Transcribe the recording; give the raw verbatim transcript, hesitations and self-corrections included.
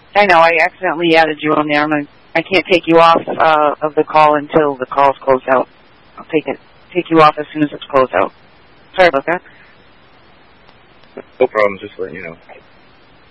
I know, I accidentally added you on there. I'm gonna, I can't take you off uh, of the call until the call's closed out. I'll take it, take you off as soon as it's closed out. Sorry about that. No problem, just letting you know.